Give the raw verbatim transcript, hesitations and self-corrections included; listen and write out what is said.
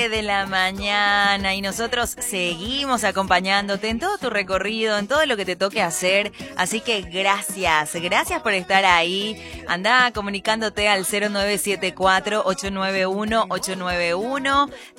De la mañana y nosotros seguimos acompañándote en todo tu recorrido, en todo lo que te toque hacer, así que gracias, gracias por estar ahí. Anda comunicándote al cero nueve siete cuatro, ocho nueve uno, ocho nueve uno.